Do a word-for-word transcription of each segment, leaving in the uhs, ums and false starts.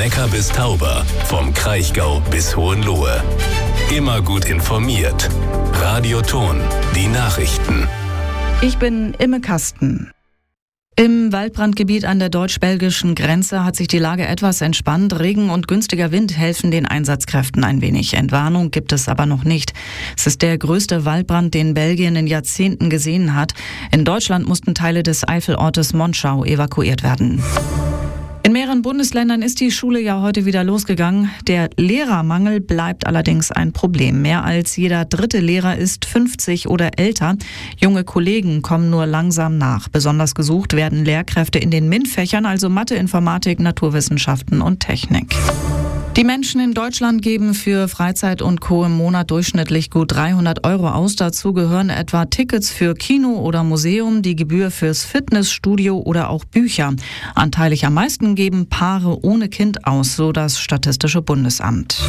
Neckar bis Tauber, vom Kraichgau bis Hohenlohe. Immer gut informiert. Radio Thon, die Nachrichten. Ich bin Imme Kasten. Im Waldbrandgebiet an der deutsch-belgischen Grenze hat sich die Lage etwas entspannt. Regen und günstiger Wind helfen den Einsatzkräften ein wenig. Entwarnung gibt es aber noch nicht. Es ist der größte Waldbrand, den Belgien in Jahrzehnten gesehen hat. In Deutschland mussten Teile des Eifelortes Monschau evakuiert werden. In mehreren Bundesländern ist die Schule ja heute wieder losgegangen. Der Lehrermangel bleibt allerdings ein Problem. Mehr als jeder dritte Lehrer ist fünfzig oder älter. Junge Kollegen kommen nur langsam nach. Besonders gesucht werden Lehrkräfte in den MINT-Fächern, also Mathe, Informatik, Naturwissenschaften und Technik. Die Menschen in Deutschland geben für Freizeit und Co. im Monat durchschnittlich gut dreihundert Euro aus. Dazu gehören etwa Tickets für Kino oder Museum, die Gebühr fürs Fitnessstudio oder auch Bücher. Anteilig am meisten geben Paare ohne Kind aus, so das Statistische Bundesamt.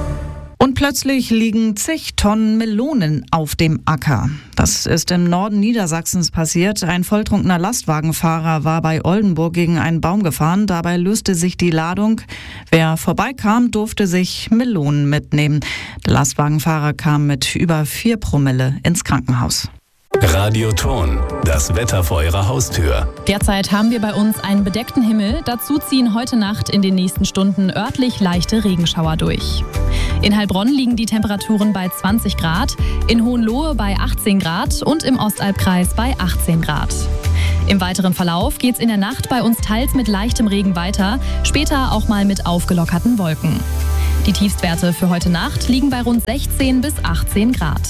Und plötzlich liegen zig Tonnen Melonen auf dem Acker. Das ist im Norden Niedersachsens passiert. Ein volltrunkener Lastwagenfahrer war bei Oldenburg gegen einen Baum gefahren. Dabei löste sich die Ladung. Wer vorbeikam, durfte sich Melonen mitnehmen. Der Lastwagenfahrer kam mit über vier Promille ins Krankenhaus. Radio Thon, das Wetter vor Ihrer Haustür. Derzeit haben wir bei uns einen bedeckten Himmel. Dazu ziehen heute Nacht in den nächsten Stunden örtlich leichte Regenschauer durch. In Heilbronn liegen die Temperaturen bei zwanzig Grad, in Hohenlohe bei achtzehn Grad und im Ostalbkreis bei achtzehn Grad. Im weiteren Verlauf geht's in der Nacht bei uns teils mit leichtem Regen weiter, später auch mal mit aufgelockerten Wolken. Die Tiefstwerte für heute Nacht liegen bei rund sechzehn bis achtzehn Grad.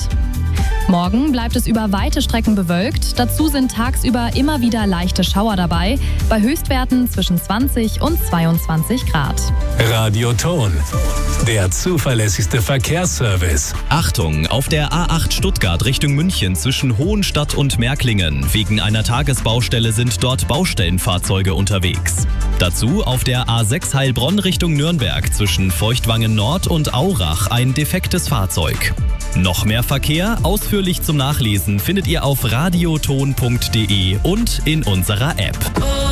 Morgen bleibt es über weite Strecken bewölkt. Dazu sind tagsüber immer wieder leichte Schauer dabei, bei Höchstwerten zwischen zwanzig und zweiundzwanzig Grad. Radio Thon, der zuverlässigste Verkehrsservice. Achtung, auf der A acht Stuttgart Richtung München zwischen Hohenstadt und Märklingen. Wegen einer Tagesbaustelle sind dort Baustellenfahrzeuge unterwegs. Dazu auf der A sechs Heilbronn Richtung Nürnberg zwischen Feuchtwangen Nord und Aurach ein defektes Fahrzeug. Noch mehr Verkehr, ausführlich zum Nachlesen, findet ihr auf radioton punkt de und in unserer App.